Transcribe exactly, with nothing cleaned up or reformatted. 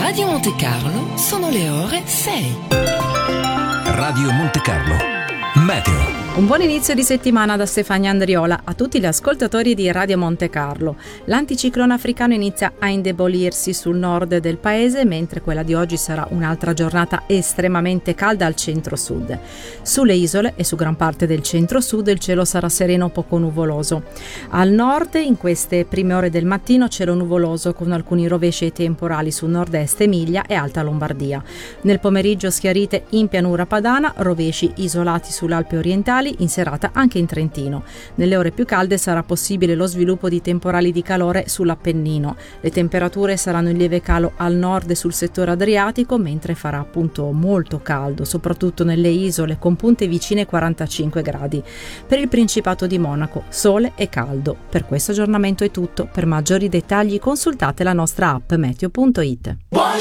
Radio Monte Carlo sono le ore sei. Radio Monte Carlo Meteo. Un buon inizio di settimana da Stefania Andriola a tutti gli ascoltatori di Radio Monte Carlo. L'anticiclone africano inizia a indebolirsi sul nord del paese, mentre quella di oggi sarà un'altra giornata estremamente calda al centro-sud. Sulle isole e su gran parte del centro-sud il cielo sarà sereno poco nuvoloso. Al nord, in queste prime ore del mattino, cielo nuvoloso con alcuni rovesci e temporali su nord-est Emilia e Alta Lombardia. Nel pomeriggio schiarite in pianura padana, rovesci isolati sulle Alpi orientali, in serata anche in Trentino. Nelle ore più calde sarà possibile lo sviluppo di temporali di calore sull'Appennino. Le temperature saranno in lieve calo al nord e sul settore adriatico, mentre farà appunto molto caldo, soprattutto nelle isole con punte vicine ai quarantacinque gradi. Per il Principato di Monaco, sole e caldo. Per questo aggiornamento è tutto. Per maggiori dettagli consultate la nostra app meteo punto it.